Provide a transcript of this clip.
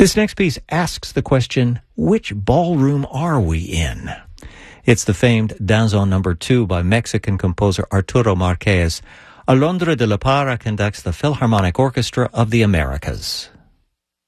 This next piece asks the question, which ballroom are we in? It's the famed Danzón No. 2 by Mexican composer Arturo Marquez. Alondra de la Parra conducts the Philharmonic Orchestra of the Americas.